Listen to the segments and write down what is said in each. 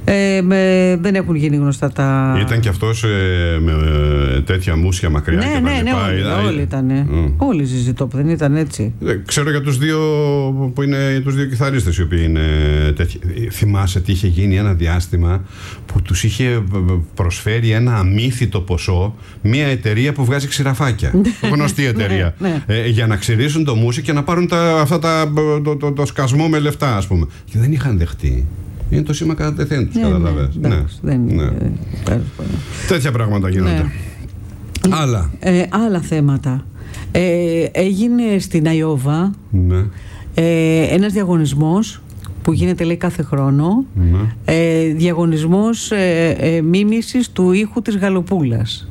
Δεν έχουν γίνει γνωστά τα. Ήταν και αυτός με τέτοια μουσια μακριά. Ναι, όλοι ήταν. Όλοι συζητώ που δεν ήταν έτσι. Ξέρω για τους δύο που είναι τους δύο κιθαρίστες οι οποίοι είναι τέτοιοι. Θυμάσαι τι είχε γίνει ένα διάστημα που τους είχε προσφέρει ένα αμύθιτο ποσό μια εταιρεία που βγάζει ξηραφάκια. Γνωστή εταιρεία. Για να ξηρίσουν το μουσι και να πάρουν το σκασμό με λεφτά, ας πούμε. Και δεν είχαν δεχτεί. Είναι το σήμα κατά τεθέν τους, καταλαβαίνεις. Τέτοια πράγματα γίνονται. Άλλα θέματα. Έγινε στην Αϊόβα ένας διαγωνισμός που γίνεται, λέει, κάθε χρόνο. Διαγωνισμός μίμησης του ήχου της Γαλοπούλας.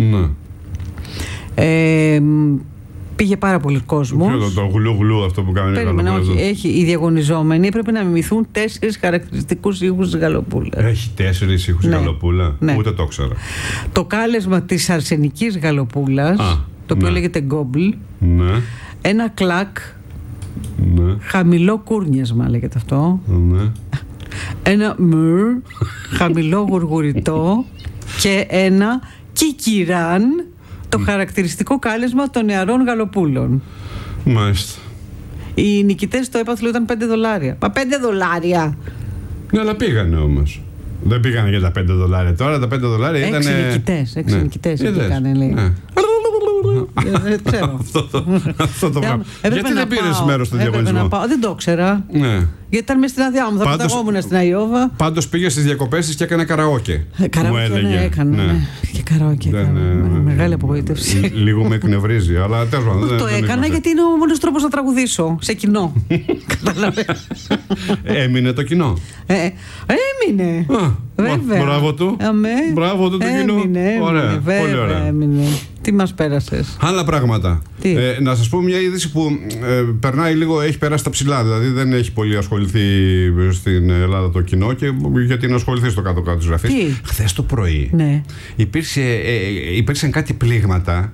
Πήγε πάρα πολύ κόσμος. Το γλου αυτό που κάνει η Γαλοπούλα. Οι διαγωνιζόμενοι έπρεπε να μιμηθούν 4 χαρακτηριστικούς ήχους της Γαλοπούλας. Έχει 4 ήχους η Γαλοπούλα. Ούτε το ήξερα. Το κάλεσμα της αρσενικής Γαλοπούλας, το οποίο λέγεται γκόμπλ. Ένα κλακ. Χαμηλό κούρνιασμα λέγεται αυτό. Ένα μουρ, χαμηλό γουργουριτό. Και ένα κικιράν, το χαρακτηριστικό κάλεσμα των νεαρών Γαλοπούλων. Μάλιστα. Οι νικητές στο έπαθλο ήταν $5. Μα $5! Ναι, αλλά πήγανε όμως. Δεν πήγανε για τα $5 τώρα. Τα $5 ήταν. 6 νικητές πήγανε, λέει. Δεν ξέρω. Αυτό το πράγμα. Γιατί δεν πήρες μέρος στο διαγωνισμό? Δεν το ήξερα. Γιατί ήταν μες στην άδειά μου. Θα πεταγόμουν στην Αϊόβα. Πάντως πήγε στις διακοπές της και έκανε καραόκε. Καραόκε, ναι, έκανε. Και καραόκε. Μεγάλη απογοήτευση. Λίγο με εκνευρίζει, αλλά τέλος πάντων. Το έκανα γιατί είναι ο μόνος τρόπος να τραγουδήσω. Σε κοινό. Καταλαβαίνεις. Έμεινε το κοινό. Έμεινε. Βέβαια. Μπράβο του. Μπράβο του το κοινό. Ωραία. Πολύ ωραία. Τι μας πέρασες? Άλλα πράγματα. Να σας πω μια είδηση που περνάει λίγο, έχει περάσει τα ψηλά. Δηλαδή δεν έχει πολύ ασχοληθεί στην Ελλάδα το κοινό, και γιατί να ασχοληθεί στο κάτω-κάτω της γραφής. Χθες το πρωί υπήρξαν κάτι πλήγματα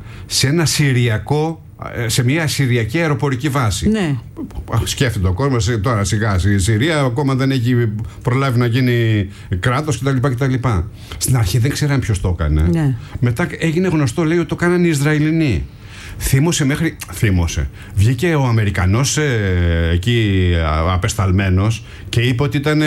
σε μια συριακή αεροπορική βάση. Σκέφτεται ο κόσμος τώρα σιγά. Η Συρία ακόμα δεν έχει προλάβει να γίνει κράτος κτλ. Στην αρχή δεν ξέραν ποιος το έκανε. Μετά έγινε γνωστό, λέει, ότι το κάνανε οι Ισραηλινοί. Θύμωσε. Βγήκε ο Αμερικανός εκεί απεσταλμένος και είπε ότι ήταν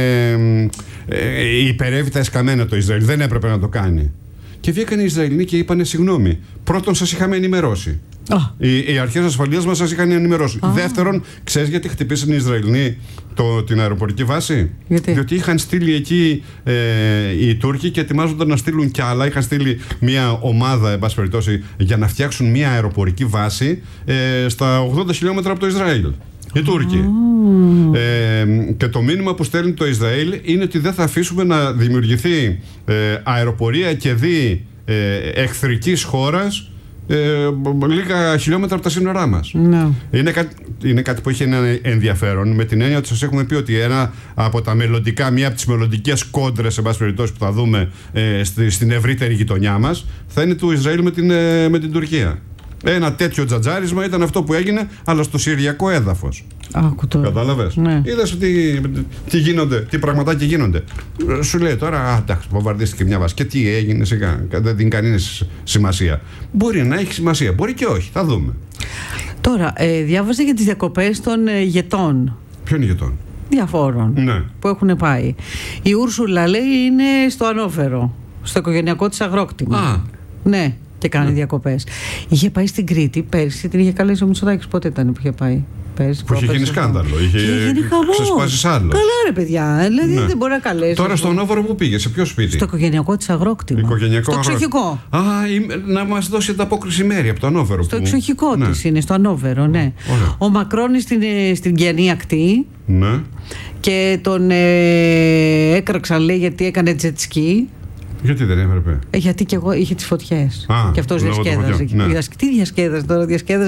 υπερεύει τα εσκαμμένα το Ισραήλ. Δεν έπρεπε να το κάνει. Και βγήκαν οι Ισραηλινοί και είπανε συγγνώμη. Πρώτον, σας είχαμε ενημερώσει. Οι αρχές ασφαλείας μας σας είχαν ενημερώσει. Δεύτερον, ξέρεις γιατί χτυπήσαν οι Ισραηλινοί την αεροπορική βάση? Διότι είχαν στείλει εκεί οι Τούρκοι και ετοιμάζονταν να στείλουν κι άλλα. Είχαν στείλει μια ομάδα, εν πάση περιπτώσει, για να φτιάξουν μια αεροπορική βάση στα 80 χιλιόμετρα από το Ισραήλ. Οι Τούρκοι. Και το μήνυμα που στέλνει το Ισραήλ είναι ότι δεν θα αφήσουμε να δημιουργηθεί αεροπορία και δι εχθρικής χώρας λίγα χιλιόμετρα από τα σύνορά μας. Είναι κάτι που έχει ένα ενδιαφέρον, με την έννοια ότι σας έχουμε πει ότι μια από τις μελλοντικές κόντρες, εν πάση περιπτώσει, που θα δούμε στην ευρύτερη γειτονιά μας, θα είναι του Ισραήλ με την Τουρκία. Ένα τέτοιο τζατζάρισμα ήταν αυτό που έγινε, αλλά στο συριακό έδαφος. Κατάλαβες? Είδες τι πραγματάκια γίνονται. Σου λέει τώρα, εντάξει, βομβαρδίστηκε μια βάση. Και τι έγινε σιγά? Δεν δίνει κανείς σημασία. Μπορεί να έχει σημασία, μπορεί και όχι. Θα δούμε. Τώρα, διάβαζα για τις διακοπές των ηγετών. Ποιον ηγετών? Διαφόρων που έχουν πάει. Η Ούρσουλα, λέει, είναι στο Ανόβερο, στο οικογενειακό της αγρόκτημα. Ναι. Και κάνει διακοπές. Είχε πάει στην Κρήτη πέρσι, την είχε καλέσει ο Μητσοτάκης. Πότε ήταν που είχε πάει? Πέρσι, που είχε γίνει σκάνδαλο. Είχε ξεσπάσει άλλο. Καλά, ρε παιδιά. Δηλαδή δεν μπορεί να καλέσει. Τώρα στο Ανόβερο που πήγε, σε ποιο σπίτι? Στο οικογενειακό της αγρόκτημα. Στο εξοχικό. Να μας δώσει ανταπόκριση μέρη από το Ανόβερο. Στο εξοχικό της είναι, στο Ανόβερο, ναι. Ο Μακρόν στην Κιανή Ακτή. Ναι. Και τον έκραξαν, λέει, γιατί έκανε τζετσκι. Γιατί δεν έπρεπε? Γιατί και εγώ είχε τις φωτιές. Και αυτός διασκέδαζε. Ναι. Τι διασκέδαζε τώρα? Διασκέδαζε.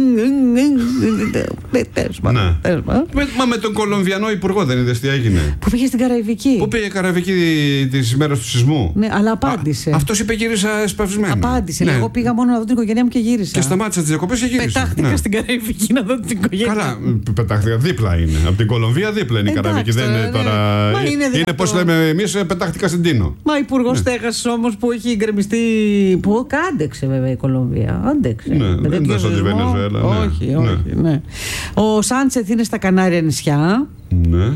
Μα με τον Κολομβιανό υπουργό δεν είδες τι έγινε? Που πήγε στην Καραϊβική. Που πήγε η Καραϊβική τις ημέρες του σεισμού. Ναι, αλλά απάντησε. Αυτός είπε γύρισα εσπαυσμένα. Απάντησε. Ναι. Εγώ πήγα μόνο να δω την οικογένειά μου και γύρισα. Και σταμάτησα τις διακοπές και γύρισα. Πετάχτηκα στην Καραϊβική να δω την οικογένειά μου. Καλά, πετάχτηκα. Δίπλα είναι. Από την Κολομβία δίπλα είναι η Καραϊβική. Δεν είναι τώρα. Είναι πώς λέμε εμείς, πετάχτηκα στην Τίνο. Μα υπουργό στέγασης όμως που έχει γκρεμιστεί. Που άντεξε βέβαια η Κολομβία. Άντεξε. Ναι, δεν ήταν σαν τη Βενεζουέλα. Όχι. Ναι. Ο Σάντσεθ είναι στα Κανάρια νησιά. Ναι.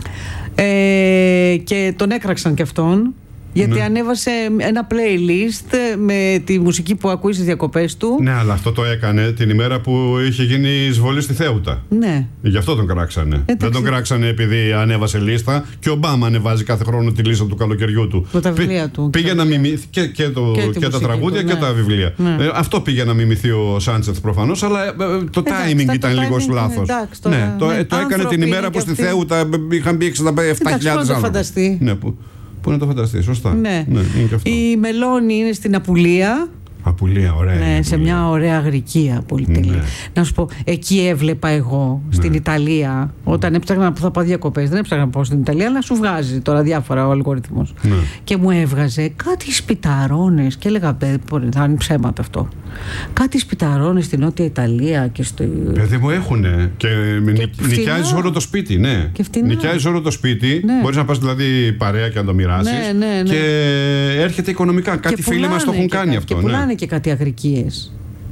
Και τον έκραξαν κι αυτόν. Γιατί ανέβασε ένα playlist με τη μουσική που ακούει στις διακοπές του. Ναι, αλλά αυτό το έκανε την ημέρα που είχε γίνει εισβολή στη Θέουτα. Ναι. Γι' αυτό τον κράξανε. Δεν τον κράξανε επειδή ανέβασε λίστα. Και ο Ομπάμα ανεβάζει κάθε χρόνο τη λίστα του καλοκαιριού του. Με τα βιβλία του. Πήγε να μιμηθεί και τα τραγούδια και τα βιβλία. Αυτό πήγε να μιμηθεί ο Σάντσεθ προφανώς, αλλά το timing ήταν λίγο λάθος. Το έκανε την ημέρα που στη Θέουτα είχαν μπει 67.000 άνθρωποι. Πού να το φανταστεί, σωστά. Ναι. Είναι και αυτό. Η Μελώνη είναι στην Απουλία. Απουλία, ωραία. Ναι, σε μια ωραία αγρικία πολυτελή. Ναι. Να σου πω, εκεί έβλεπα εγώ στην Ιταλία, όταν έψαχνα που θα πάω διακοπές. Δεν έψαχνα να πάω στην Ιταλία, αλλά σου βγάζει τώρα διάφορα ο αλγόριθμος. Ναι. Και μου έβγαζε κάτι σπιταρώνες και έλεγα, θα είναι ψέματα αυτό. Κάτι σπιταρώνες στην Νότια Ιταλία και στο. Παιδί μου έχουνε. Και νοικιάζεις όλο το σπίτι, ναι. Νοικιάζεις όλο το σπίτι. Ναι. Μπορείς να πας δηλαδή παρέα και να το μοιράσεις. Ναι. Και έρχεται οικονομικά. Κάτι φίλοι μας το έχουν κάνει αυτό. Και πουλάνε και κάτι αγρικίες.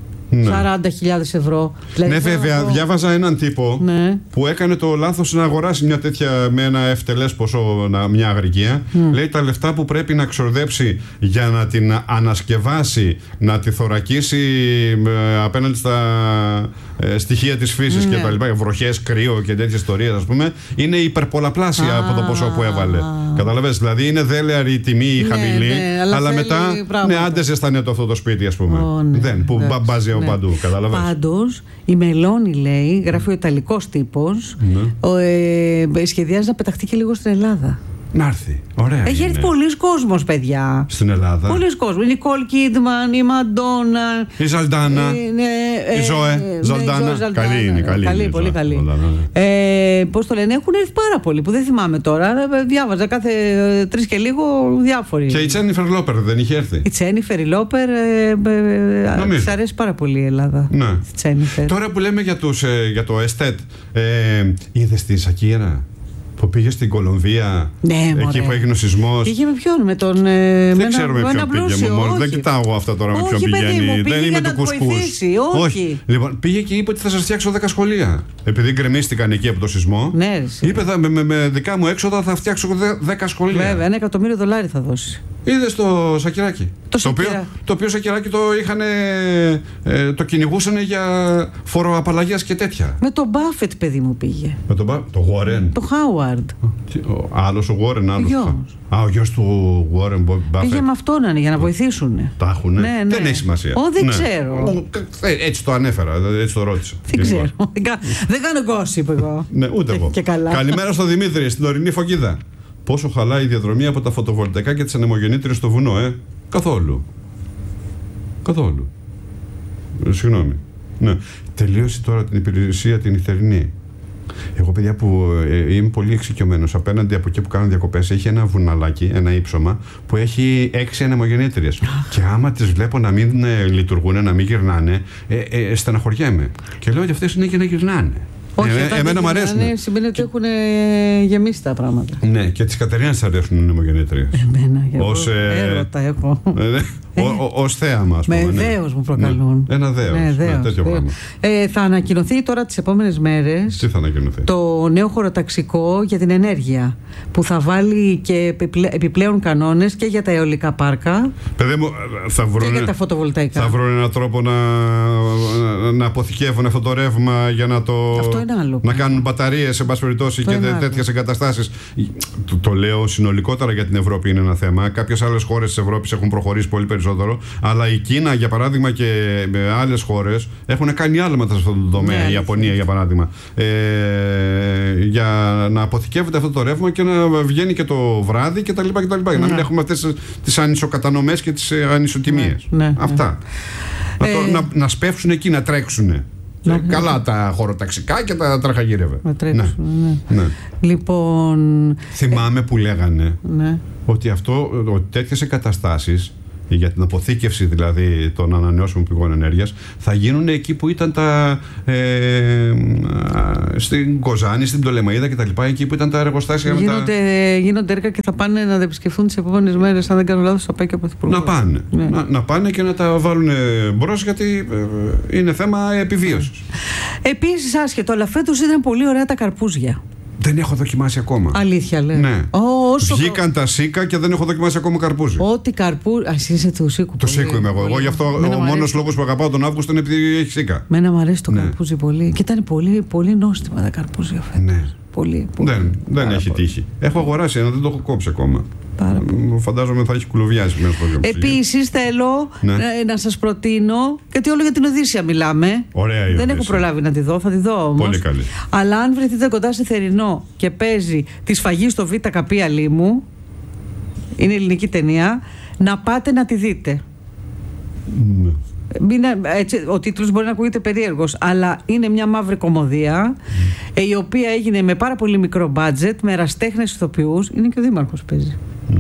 40.000 ευρώ. Δηλαδή, ναι, βέβαια, διάβαζα έναν τύπο που έκανε το λάθος να αγοράσει μια τέτοια με ένα ευτελές ποσό μια αγρικία. Λέει τα λεφτά που πρέπει να ξοδέψει για να την ανασκευάσει, να τη θωρακίσει απέναντι στα στοιχεία της φύσης και τα λοιπά, βροχές, κρύο και τέτοιες ιστορίες, ας πούμε, είναι υπερπολαπλάσια από το ποσό που έβαλε. Καταλαβαίνεις, δηλαδή είναι δέλεαρη η τιμή, η χαμηλή, αλλά μετά άντε ζεστανέτο αυτό το σπίτι, ας πούμε. Που μπαμπάζει από παντού, καταλαβαίνεις. Πάντως, η Μελώνη λέει, γράφει ο Ιταλικός τύπος, σχεδιάζει να πεταχτεί και λίγο στην Ελλάδα. Να έρθει. Ωραία. Έχει έρθει πολλοί κόσμος, παιδιά. Στην Ελλάδα. Πολλοί κόσμος. Η Νικόλ Κίντμαν, η Μαντόνα. Η Ζαλντάνα. Η Ζώε. Ζαλντάνα. Καλή είναι. Καλή, πολύ καλή. Πώς το λένε, έχουν έρθει πάρα πολλοί που δεν θυμάμαι τώρα. Διάβαζα κάθε 3 και λίγο διάφοροι. Και η Τζένιφερ Λόπερ δεν είχε έρθει? Η Τζένιφερ Λόπερ. Της αρέσει πάρα πολύ η Ελλάδα. Ναι. Τώρα που λέμε για το εστέτ, είδες τη Σακύρα που πήγε στην Κολομβία, εκεί που έγινε ο σεισμός? Πήγε με ποιον? Με τον. Δεν ξέρω με ποιον πήγε. Δεν κοιτάω εγώ αυτά τώρα με ποιον πηγαίνει. Δεν είμαι του κουσκούς. Όχι. Λοιπόν, πήγε και είπε ότι θα σας φτιάξω 10 σχολεία. Επειδή γκρεμίστηκαν εκεί από το σεισμό. Ναι, είπε με δικά μου έξοδα θα φτιάξω 10 σχολεία. Βέβαια, $1 εκατομμύριο θα δώσει. Είδες το Σακυράκι? Το οποίο Σακυράκι το κυνηγούσαν για φοροαπαλλαγές και τέτοια. Με τον Μπάφετ, παιδί μου, πήγε. Με τον Γουόρεν. Το Χάουαρντ. Άλλος ο Γουόρεν, άλλος. Ο γιος του Γουόρεν Μπάφετ. Πήγε με αυτόν για να βοηθήσουν. Τα έχουνε. Ναι. Δεν έχει σημασία. Δεν ξέρω. Έτσι το ανέφερα, έτσι το ρώτησα. Δεν ξέρω. Δεν κάνω gossip εγώ. Ναι, ούτε εγώ. Καλημέρα στο Δημήτρη, στην ορεινή Φωκίδα. Πόσο χαλάει η διαδρομή από τα φωτοβολταϊκά και τις ανεμογεννήτριες στο βουνό, Καθόλου. Συγγνώμη. Ναι. Τελείωσε τώρα την υπηρεσία την νυχτερινή. Εγώ, παιδιά, που είμαι πολύ εξοικειωμένος, απέναντι από εκεί που κάνω διακοπές, έχει ένα βουναλάκι, ένα ύψωμα, που έχει 6 ανεμογεννήτριες. Και άμα τις βλέπω να μην λειτουργούν, να μην γυρνάνε, στεναχωριέμαι. Και λέω ότι αυτές είναι και να γυρνάνε. Όχι, εμένα μου αρέσουν. Σημαίνει ότι έχουν γεμίσει τα πράγματα. Ναι, και τις Κατερίνας αρέσουν οι ανεμογεννήτριες. Εμένα, έρωτα έχω. Ως θέαμα, ας πούμε. Με δέος μου προκαλούν. Ένα δέος. Τέτοιο πράγμα. Θα ανακοινωθεί τώρα τις επόμενες μέρες. Τι θα ανακοινωθεί? Το νέο χωροταξικό για την ενέργεια, που θα βάλει και επιπλέον κανόνες και για τα αιωλικά πάρκα. Παιδί μου, και για τα φωτοβολταϊκά. Θα βρουν έναν τρόπο να αποθηκεύουν αυτό το ρεύμα για να το να κάνουν μπαταρίες, εν πάση περιπτώσει, και τέτοιες εγκαταστάσεις. Το λέω συνολικότερα για την Ευρώπη είναι ένα θέμα. Κάποιες άλλες χώρες της Ευρώπης έχουν προχωρήσει πολύ περισσότερο. Αλλά η Κίνα, για παράδειγμα, και άλλες χώρες έχουν κάνει άλματα σε αυτό το τομέα. Η Ιαπωνία, για παράδειγμα. Για να αποθηκεύεται αυτό το ρεύμα και να βγαίνει και το βράδυ κτλ. Για να μην έχουμε αυτές τις ανισοκατανομές και τις ανισοτιμίες. Αυτά. Να σπεύσουν εκεί, να τρέξουν. Καλά τα χωροταξικά και τα τραχαγύρευε. Λοιπόν. Θυμάμαι που λέγανε ότι τέτοιες εγκαταστάσεις για την αποθήκευση δηλαδή των ανανεώσιμων πηγών ενέργειας θα γίνουν εκεί που ήταν στην Κοζάνη, στην Πτολεμαΐδα κτλ. Εκεί που ήταν τα εργοστάσια. Γίνονται έργα και θα πάνε να τα επισκεφθούν τις επόμενες μέρες. Αν δεν κάνω λάθος, θα πάει και ο Πρωθυπουργός. Να πάνε και να τα βάλουν μπρος, γιατί είναι θέμα επιβίωσης. Επίσης, άσχετο, αλλά φέτος ήταν πολύ ωραία τα καρπούζια. Δεν έχω δοκιμάσει ακόμα. Αλήθεια, λέει. Ναι. Βγήκαν τα σίκα και δεν έχω δοκιμάσει ακόμα καρπούζι. Ό,τι καρπούζι. Α, είσαι του σίκου. Το σίκου είμαι εγώ. Γι' αυτό ο μόνος λόγος που αγαπάω τον Αύγουστο είναι επειδή έχει σίκα. Μένα μου αρέσει το καρπούζι πολύ. Και ήταν πολύ, πολύ νόστιμα τα καρπούζια φέτος. Ναι. Πολύ, δεν έχει τύχει. Έχω αγοράσει ένα, δεν το έχω κόψει ακόμα. Φαντάζομαι θα έχει κουλουβιάσει μέσα στο διόψη. Επίσης θέλω να σας προτείνω, γιατί όλο για την Οδύσσεια μιλάμε. Ωραία η Δεν έχω προλάβει να τη δω, θα τη δω όμως. Πολύ καλή. Αλλά αν βρεθείτε κοντά σε θερινό και παίζει τη σφαγή στο Β' Καπία Λίμου, είναι ελληνική ταινία, να πάτε να τη δείτε. Ο τίτλος μπορεί να ακούγεται περίεργος, αλλά είναι μια μαύρη κωμωδία η οποία έγινε με πάρα πολύ μικρό μπάτζετ, με ερασιτέχνες ηθοποιούς. Είναι και ο Δήμαρχος παίζει.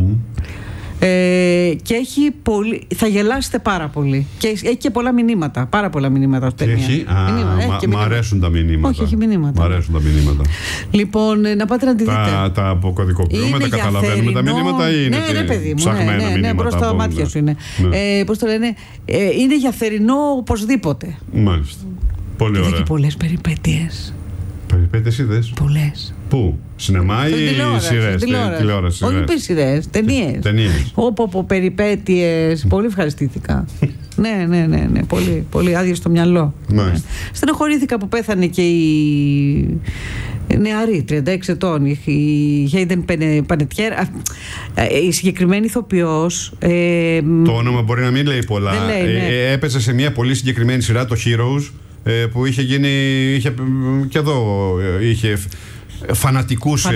Και έχει πολύ, θα γελάσετε πάρα πολύ. Και έχει και πολλά μηνύματα. Πάρα πολλά μηνύματα αυτή. Μ' αρέσουν τα μηνύματα. Όχι, έχει μηνύματα. Μ' αρέσουν τα μηνύματα. Λοιπόν, να πάτε να τη δείτε. Τα αποκωδικοποιούμε, τα καταλαβαίνουμε τα μηνύματα ή είναι ψαχμένα μηνύματα? Ναι, μπρος στα μάτια σου είναι. Πώς το λένε, είναι για θερινό οπωσδήποτε. Μάλιστα. Πολύ ωραία. Έχει πολλές περιπέτειες. Περιπέτειες είδες? Πολλές. Πού? Σινεμά ή σειρές? Τηλεόραση. Όχι πες σειρές, ταινίες. Όπου περιπέτειες. Πολύ ευχαριστήθηκα. Ναι. Πολύ άδειο στο μυαλό. Στενοχωρήθηκα που πέθανε και η νεαρή, 36 ετών, η Χέιντεν Πανετιέρ. Η συγκεκριμένη ηθοποιός. Το όνομα μπορεί να μην λέει πολλά. Έπαιζε σε μια πολύ συγκεκριμένη σειρά, το Heroes, που είχε γίνει. Και εδώ είχε φανατικούς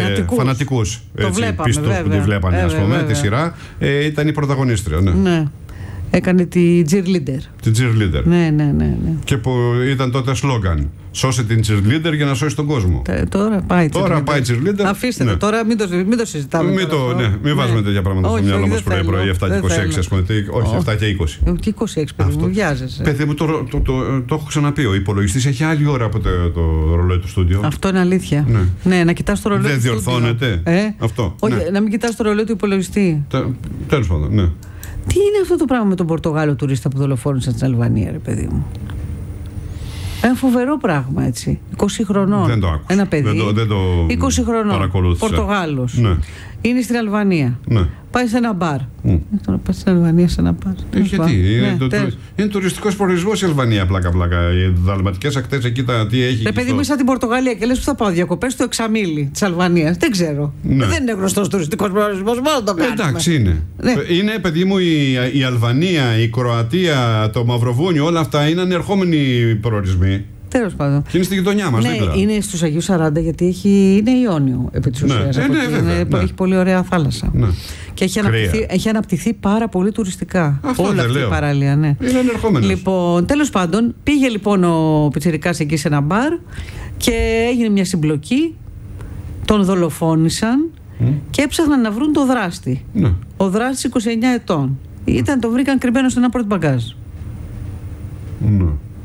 πίστος που τη βλέπανε, ας πούμε, τη σειρά. Ήταν η πρωταγωνίστρια. Ναι. Έκανε τη cheerleader. Τη cheerleader. Ναι. Και που ήταν τότε σλόγγαν. Σώσε την cheerleader για να σώσει τον κόσμο. Τώρα πάει cheerleader. Αφήστε το, τώρα μην το συζητάμε. Μην βάζουμε τέτοια πράγματα στο μυαλό μας πρωί-πρωί, 7 και 26, ας πούμε. Όχι, 7 και 20. Και 26, παιδί μου, βιάζεσαι. Παιδί μου, το έχω ξαναπεί. Ο υπολογιστής έχει άλλη ώρα από το ρολόι του στούντιο. Αυτό είναι αλήθεια. Ναι, να κοιτάς το ρολόι του στούντιο. Δεν διορθώνεται. Αυτό. Όχι, να μην κοιτάς το ρολόι του υπολογιστή. Τέλος πάντων, ναι. Τι είναι αυτό το πράγμα με τον Πορτογάλο τουρίστα που δολοφόνησαν στην Αλβανία, ρε παιδί μου? Ένα φοβερό πράγμα, έτσι. 20 χρονών. Δεν το άκουσα. Ένα παιδί. Δεν το 20 χρονών. Πορτογάλος. Ναι. Είναι στην Αλβανία. Ναι. Πάει σε ένα μπαρ. Τώρα πάει στην Αλβανία σε ένα μπαρ. Γιατί? Είναι τουριστικός προορισμός η Αλβανία, πλάκα-πλάκα. Οι δαλματικές ακτές εκεί, τι έχει. Ρε παιδί μου, σαν την Πορτογαλία και λες που θα πάω διακοπές στο Εξαμίλι της Αλβανίας. Δεν ξέρω. Δεν είναι γνωστός τουριστικός προορισμός, μόνο το κάνουμε. Εντάξει, είναι. Είναι, παιδί μου, η Αλβανία, η Κροατία, το Μαυροβούνιο, όλα αυτά είναι ανερχόμενοι προορισμοί. Τέλος πάντων. Και είναι στη γειτονιά μας. Ναι, είναι στους Αγίους 40, γιατί είναι Ιόνιο επί της ουσίας. Έχει πολύ ωραία θάλασσα. Ναι. Και έχει αναπτυχθεί πάρα πολύ τουριστικά. Όλα αυτή η παραλία. Ναι. Είναι ανερχόμενος. Λοιπόν, τέλος πάντων, πήγε λοιπόν ο πιτσιρικάς εκεί σε ένα μπαρ και έγινε μια συμπλοκή. Τον δολοφόνησαν και έψαχναν να βρουν το δράστη. Ναι. Ο δράστης 29 ετών. Το βρήκαν κρυμμένο σε ένα πορτμπαγκάζ. Ναι.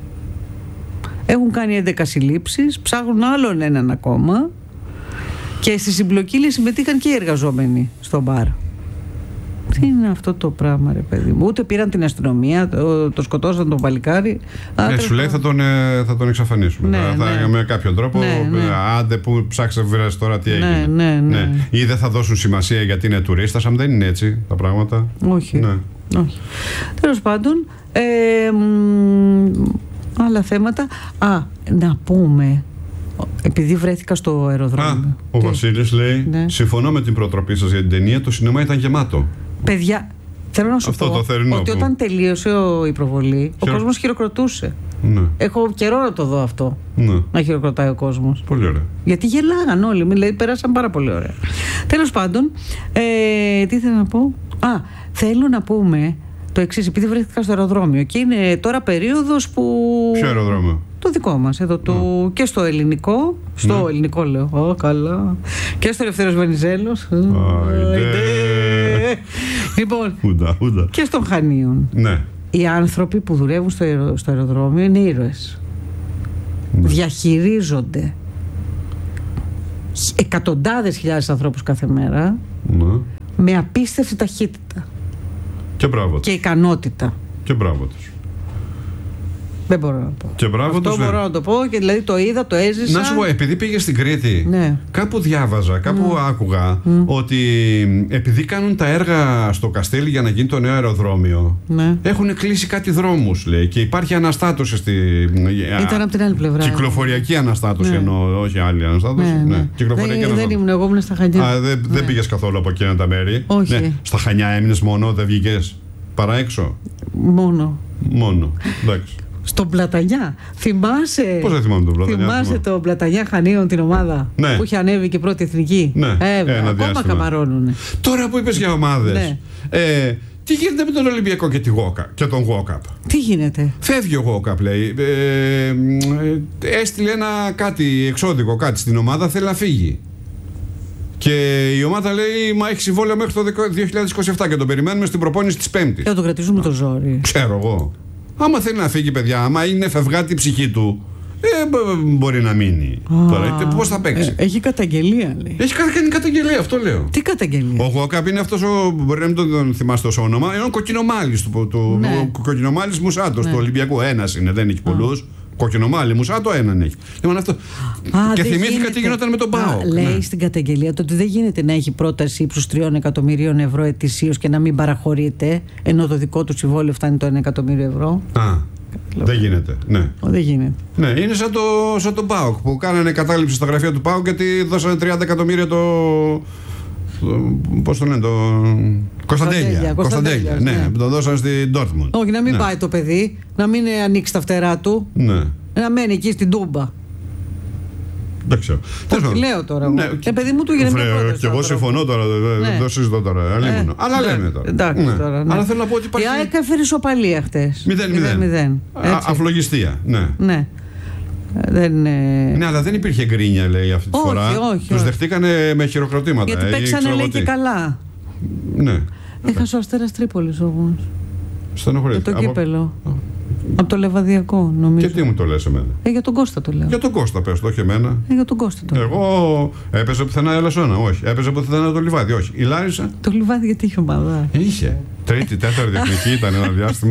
Έχουν κάνει 11 συλλήψεις, ψάχνουν άλλον έναν ακόμα και στη συμπλοκή συμμετείχαν και οι εργαζόμενοι στο μπαρ. Τι είναι αυτό το πράγμα, ρε παιδί μου? Ούτε πήραν την αστυνομία, το σκοτώσαν τον παλικάρι. Σου λέει θα τον εξαφανίσουμε. Με κάποιον τρόπο. Άντε που ψάξε να βρει τώρα τι έγινε. Ναι. Ή δεν θα δώσουν σημασία γιατί είναι τουρίστας, αν δεν είναι έτσι τα πράγματα. Όχι. Τέλος πάντων, άλλα θέματα. Να πούμε Επειδή βρέθηκα στο αεροδρόμιο. Ο Βασίλης λέει: ναι. Συμφωνώ με την προτροπή σας για την ταινία. Το σινεμά ήταν γεμάτο. Παιδιά, θέλω να σου πω ότι όταν τελείωσε η προβολή, ο κόσμος χειροκροτούσε. Ναι. Έχω καιρό να το δω αυτό. Ναι. Να χειροκροτάει ο κόσμος. Πολύ ωραία. Γιατί γελάγαν όλοι. Δηλαδή, πέρασαν πάρα πολύ ωραία. Τέλος πάντων, τι θέλω να πω. Θέλω να πούμε το εξής. Επειδή βρέθηκα στο αεροδρόμιο και είναι τώρα περίοδος που. Ποιο αεροδρόμιο? Το δικό μας, εδώ και στο ελληνικό. Στο ελληνικό λέω. Καλά. Και στο Ελευθέριος Βενιζέλος. Λοιπόν. Ούντα. Και στον Χανίων. Ναι. Οι άνθρωποι που δουλεύουν στο αεροδρόμιο είναι ήρωες. Ναι. Διαχειρίζονται εκατοντάδες χιλιάδες ανθρώπους κάθε μέρα. Ναι. Με απίστευτη ταχύτητα. Και μπράβο τους. Και ικανότητα. Και μπράβο τους. Δεν μπορώ να πω. Και μπράβο αυτό τους, μπορώ να το πω και δηλαδή το είδα, το έζησα. Να σου πω, επειδή πήγε στην Κρήτη, ναι. Κάπου διάβαζα, κάπου άκουγα ότι επειδή κάνουν τα έργα στο Καστέλι για να γίνει το νέο αεροδρόμιο, έχουν κλείσει κάτι δρόμους, λέει, και υπάρχει αναστάτωση Ήταν από την άλλη πλευρά. Κυκλοφοριακή αναστάτωση, εννοώ, όχι άλλη αναστάτωση. Ναι. Δεν ήμουν, εγώ ήμουν στα Χανιά. Δεν πήγες καθόλου από εκείνα τα μέρη. Όχι. Ναι. Στα Χανιά έμεινες μόνο, δεν βγήκες παρά έξω? Μόνο. Εντάξει. Στον Πλατανιά. Θυμάσαι. Πώς δεν θυμάμαι τον Πλατανιά? Θυμάσαι τον Πλατανιά Χανίων, την ομάδα που είχε ανέβει και πρώτη εθνική? Ναι. Ακόμα καμαρώνουνε. Τώρα που είπες για ομάδες, ναι. Τι γίνεται με τον Ολυμπιακό και τον Γόκαπ? Τι γίνεται? Φεύγει ο Γόκαπ, λέει. Έστειλε ένα κάτι εξώδικο, κάτι στην ομάδα, θέλει να φύγει. Και η ομάδα λέει: μα έχει συμβόλαιο μέχρι το 2027 και τον περιμένουμε στην προπόνηση της Πέμπτης. Και να τον κρατήσουμε το ζόρι. Ξέρω εγώ. Άμα θέλει να φύγει, παιδιά, άμα είναι φευγάτη η ψυχή του, μπορεί να μείνει. Τώρα, πώς θα παίξει? Έχει καταγγελία, λέει. Έχει κάνει καταγγελία, αυτό λέω. Τι καταγγελία? Ο Γόκαπ είναι αυτός, μπορεί να μην τον θυμάστε ως όνομα, είναι ο κοκκινομάλης ο κοκκινομάλης Μουσάτος του Ολυμπιακού. Ένας είναι, δεν έχει πολλούς. Κοκκινομάλι, Μουσάτο έναν έχει. Αυτό. Και θυμήθηκα τι γινόταν με τον ΠΑΟΚ. Λέει στην καταγγελία ότι δεν γίνεται να έχει πρόταση ύψους 3 εκατομμυρίων ευρώ ετησίως και να μην παραχωρείται, ενώ το δικό του συμβόλαιο φτάνει το 1 εκατομμύριο ευρώ. Δεν γίνεται. Ναι. Δεν γίνεται. Ναι, είναι σαν τον ΠΑΟΚ που κάνανε κατάληψη στα γραφεία του ΠΑΟΚ γιατί δώσανε 30 εκατομμύρια πώς το λένε, το Κωνσταντέλια. Ναι, το δώσανε στην Ντόρτμουντ. Όχι, να μην πάει το παιδί, να μην ανοίξει τα φτερά του. Ναι. Να μένει εκεί στην Τούμπα. Δεν ξέρω. Λέω τώρα. Ναι. Παιδί μου του έγινε μια πρόταση. Και εγώ συμφωνώ τώρα. Δεν το συζητώ τώρα. Αλλά λέμε τώρα. Εντάξει τώρα. Αλλά θέλω να πω ότι υπάρχει. Η ΑΕΚ έφερε ισοπαλία χτες. 0-0. Αφλογιστία. Ναι. Ναι, αλλά δεν υπήρχε γκρίνια, λέει, αυτή τη φορά. Τους δεχτήκανε με χειροκροτήματα. Γιατί παίξανε, λέει, και καλά. Ναι. Έχασε ο Αστέρας Τρίπολης όμως. Στενοχωρήθηκα. Το κύπελο. Από το Λεβαδιακό, νομίζω. Και τι μου το λες εμένα? Για τον Κώστα το λέω. Για τον Κώστα πες το, όχι εμένα. Για τον Κώστα το λέω. Εγώ έπαιζα πουθενά Ελασσόνα, όχι. Έπαιζα πουθενά το Λιβάδι, όχι. Η Λάρισα. Το Λιβάδι γιατί είχε ομάδα? Είχε. Τρίτη, τέταρτη εθνική ήταν ένα διάστημα.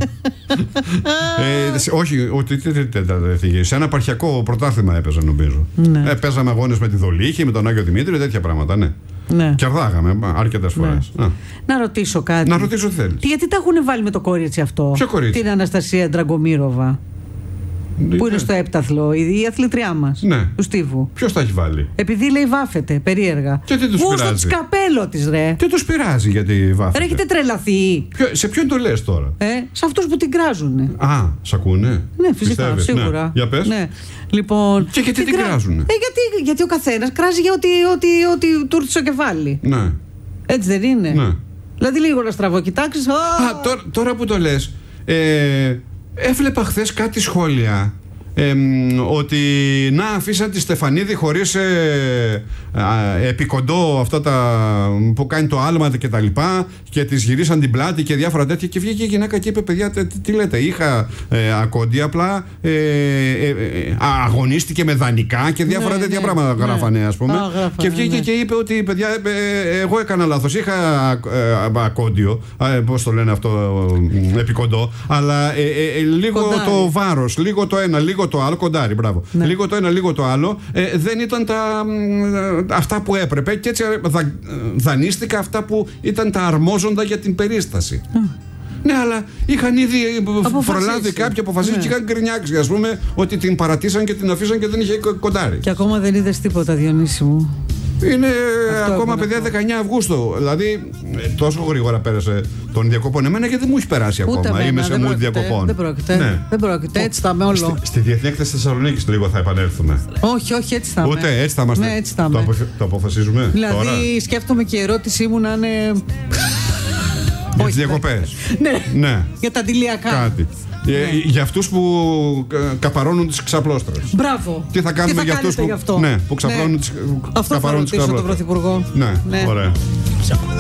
Όχι, ούτε τέταρτη εθνική. Σε ένα επαρχιακό πρωτάθλημα έπαιζα, νομίζω. Παίζαμε αγώνες με τη Δολύχη, με τον Άγιο Δημήτριο, τέτοια πράγματα, ναι. Ναι. Κερδάγαμε αρκετές φορές. Ναι. Να ρωτήσω κάτι. Να ρωτήσω τι θέλεις. Γιατί τα έχουν βάλει με το κορίτσι αυτό? Ποιο κορίτσι? Την Αναστασία Ντραγκομύροβα. Που είναι στο έπταθλο, η αθλητριά μας. Ναι. Του Στίβου. Ποιος τα έχει βάλει? Επειδή λέει βάφεται, περίεργα. Και τι τους πειράζει? Βούστο της καπέλο της, ρε. Τι τους πειράζει γιατί βάφεται? Ρε, έχετε τρελαθεί. Σε ποιον το λες τώρα? Σε αυτούς που την κράζουνε. Σ' ακούνε? Ναι, φυσικά, σίγουρα. Ναι. Για πες. Ναι. Λοιπόν, και γιατί την κράζουνε? Γιατί ο καθένας κράζει για ό,τι του έρθει στο κεφάλι. Ναι. Έτσι δεν είναι? Ναι. Δηλαδή λίγο να στραβοκοιτάξεις. Τώρα που το λες, έβλεπα χθες κάτι σχόλια ότι να αφήσαν τη Στεφανίδη χωρίς επικοντό αυτά τα που κάνει το άλμα και τα λοιπά και της γυρίσαν την πλάτη και διάφορα τέτοια και βγήκε η γυναίκα και είπε παιδιά τι λέτε, είχα ακόντια απλά αγωνίστηκε με δανεικά και διάφορα τέτοια πράγματα γράφανε ας πούμε και βγήκε και είπε ότι παιδιά εγώ έκανα λάθος, είχα ακόντιο, πώς το λένε αυτό, επικοντό, αλλά λίγο κοντάρι. Το βάρος, λίγο το ένα, λίγο το άλλο, κοντάρι, μπράβο. Ναι. Λίγο το ένα, λίγο το άλλο. Δεν ήταν αυτά που έπρεπε και έτσι δανείστηκα αυτά που ήταν τα αρμόζοντα για την περίσταση. Ναι, αλλά είχαν ήδη προλάβει κάποιοι αποφασίσει και είχαν γκρινιάξει. Ας πούμε ότι την παρατήσαν και την αφήσαν και δεν είχε κοντάρι. Και ακόμα δεν είδες τίποτα, Διονύση μου. Είναι αυτό ακόμα, παιδιά, 19 Αυγούστου. Δηλαδή, τόσο γρήγορα πέρασε των διακοπών. Εμένα γιατί δεν μου έχει περάσει ούτε ακόμα. Είμαι σε mood διακοπών. Δεν πρόκειται. Ναι. Δεν πρόκειται. Έτσι θα είμαι όλο. Στη Διεθνή Έκθεση Θεσσαλονίκης λίγο θα επανέλθουμε. Όχι, έτσι θα είμαι. Ούτε έτσι θα είμαστε. Ναι, έτσι θα είμαι. Το αποφασίζουμε. Δηλαδή, τώρα. Σκέφτομαι και η ερώτησή μου να είναι. Για τις διακοπές. Ναι. Για τα αντιλιακά. Κάτι. Για αυτούς που καπαρώνουν τις ξαπλώστρες. Μπράβο. Τι θα κάνουμε για αυτούς που ξαπλώνουν τις ξαπλώστρες. Αυτό θα ρωτήσω τον Πρωθυπουργό. Ναι, ωραία.